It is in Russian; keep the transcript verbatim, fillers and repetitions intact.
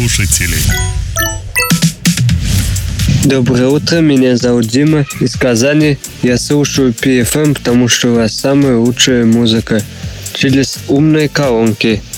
слушателей. Доброе утро, меня зовут Дима из Казани. Я слушаю пи эф эм, потому что у вас самая лучшая музыка. Через умные колонки.